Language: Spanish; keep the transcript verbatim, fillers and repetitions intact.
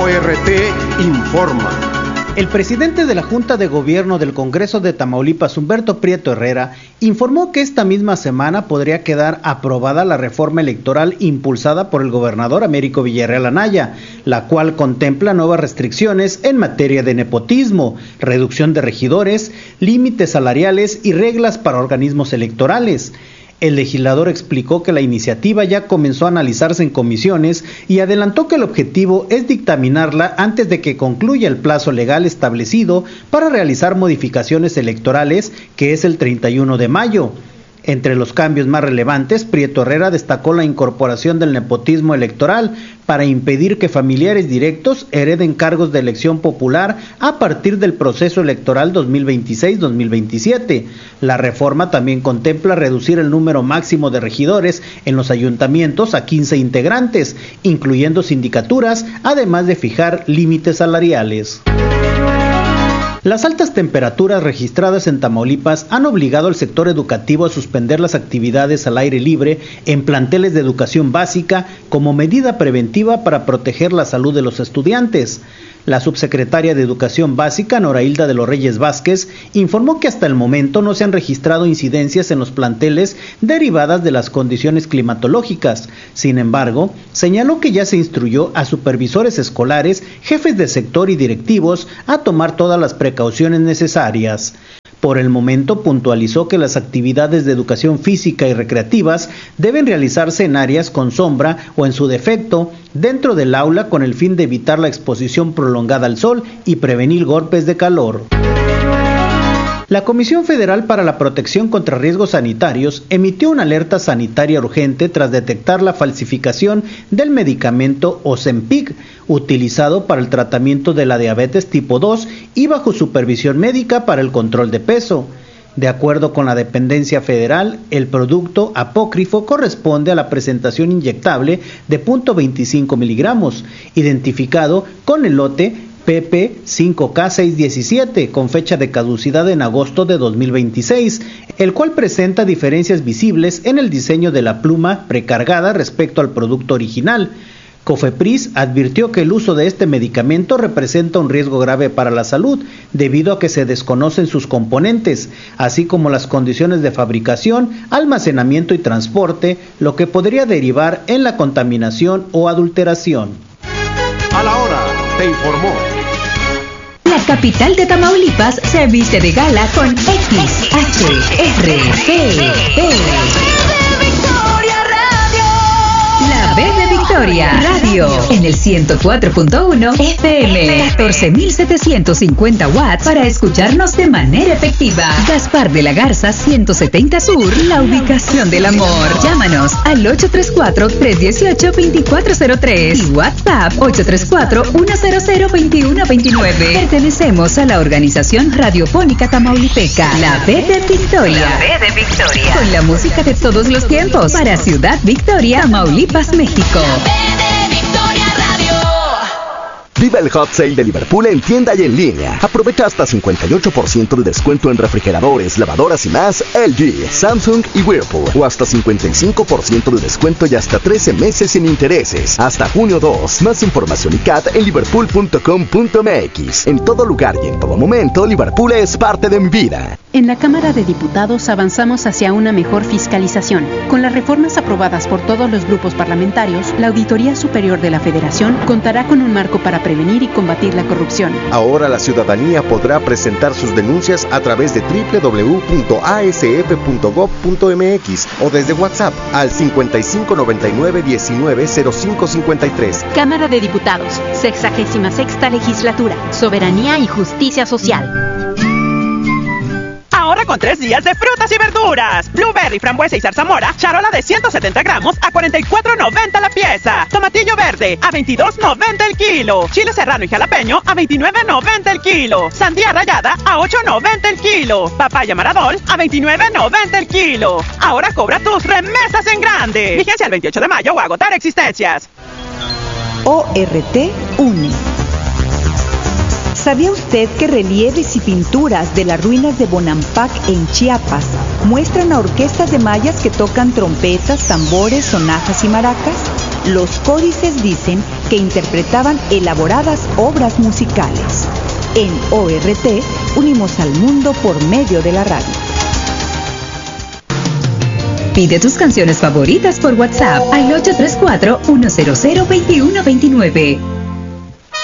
O R T informa. El presidente de la Junta de Gobierno del Congreso de Tamaulipas, Humberto Prieto Herrera, informó que esta misma semana podría quedar aprobada la reforma electoral impulsada por el gobernador Américo Villarreal Anaya, la cual contempla nuevas restricciones en materia de nepotismo, reducción de regidores, límites salariales y reglas para organismos electorales. El legislador explicó que la iniciativa ya comenzó a analizarse en comisiones y adelantó que el objetivo es dictaminarla antes de que concluya el plazo legal establecido para realizar modificaciones electorales, que es el treinta y uno de mayo. Entre los cambios más relevantes, Prieto Herrera destacó la incorporación del nepotismo electoral para impedir que familiares directos hereden cargos de elección popular a partir del proceso electoral dos mil veintiséis dos mil veintisiete. La reforma también contempla reducir el número máximo de regidores en los ayuntamientos a quince integrantes, incluyendo sindicaturas, además de fijar límites salariales. Las altas temperaturas registradas en Tamaulipas han obligado al sector educativo a suspender las actividades al aire libre en planteles de educación básica como medida preventiva para proteger la salud de los estudiantes. La subsecretaria de Educación Básica, Norailda de los Reyes Vázquez, informó que hasta el momento no se han registrado incidencias en los planteles derivadas de las condiciones climatológicas. Sin embargo, señaló que ya se instruyó a supervisores escolares, jefes de sector y directivos a tomar todas las precauciones necesarias. Por el momento, puntualizó que las actividades de educación física y recreativas deben realizarse en áreas con sombra o, en su defecto, dentro del aula, con el fin de evitar la exposición prolongada al sol y prevenir golpes de calor. La Comisión Federal para la Protección contra Riesgos Sanitarios emitió una alerta sanitaria urgente tras detectar la falsificación del medicamento Ozempic, utilizado para el tratamiento de la diabetes tipo dos y bajo supervisión médica para el control de peso. De acuerdo con la dependencia federal, el producto apócrifo corresponde a la presentación inyectable de cero punto veinticinco miligramos, identificado con el lote P P cinco K seiscientos diecisiete, con fecha de caducidad en agosto de dos mil veintiséis, el cual presenta diferencias visibles en el diseño de la pluma precargada respecto al producto original. Cofepris advirtió que el uso de este medicamento representa un riesgo grave para la salud, debido a que se desconocen sus componentes, así como las condiciones de fabricación, almacenamiento y transporte, lo que podría derivar en la contaminación o adulteración. A la hora, te informó. La capital de Tamaulipas se viste de gala con X H R T P. La B de Victoria Radio en el ciento cuatro punto uno F M, catorce mil setecientos cincuenta watts para escucharnos de manera efectiva. Gaspar de la Garza ciento setenta Sur, la ubicación del amor. Llámanos al ocho tres cuatro, tres uno ocho, dos cuatro cero tres y WhatsApp ocho tres cuatro, uno cero cero, dos uno dos nueve. Pertenecemos a la organización radiofónica tamaulipeca, la B de Victoria. La B de Victoria. Con la música de todos los tiempos para Ciudad Victoria, Tamaulipas, México. Viva el Hot Sale de Liverpool en tienda y en línea. Aprovecha hasta cincuenta y ocho por ciento de descuento en refrigeradores, lavadoras y más L G, Samsung y Whirlpool. O hasta cincuenta y cinco por ciento de descuento y hasta trece meses sin intereses. Hasta junio dos. Más información y C A T en liverpool punto com punto m x. En todo lugar y en todo momento, Liverpool es parte de mi vida. En la Cámara de Diputados avanzamos hacia una mejor fiscalización. Con las reformas aprobadas por todos los grupos parlamentarios, la Auditoría Superior de la Federación contará con un marco para prevenir y combatir la corrupción. Ahora la ciudadanía podrá presentar sus denuncias a través de doble u doble u doble u punto a s f punto gob punto m x o desde WhatsApp al cincuenta y cinco noventa y nueve diecinueve cero cinco cincuenta y tres. Cámara de Diputados, sexagésima sexta legislatura, soberanía y justicia social. Ahora con tres días de frutas y verduras. Blueberry, frambuesa y zarzamora, charola de ciento setenta gramos a cuarenta y cuatro noventa la pieza. Tomatillo verde a veintidós noventa el kilo. Chile serrano y jalapeño a veintinueve noventa el kilo. Sandía rallada a ocho noventa el kilo. Papaya maradol a veintinueve noventa el kilo. Ahora cobra tus remesas en grande. Vigencia el veintiocho de mayo o agotar existencias. O R T une. ¿Sabía usted que relieves y pinturas de las ruinas de Bonampak en Chiapas muestran a orquestas de mayas que tocan trompetas, tambores, sonajas y maracas? Los códices dicen que interpretaban elaboradas obras musicales. En O R T, unimos al mundo por medio de la radio. Pide tus canciones favoritas por WhatsApp al ocho tres cuatro, uno cero cero, dos uno dos nueve.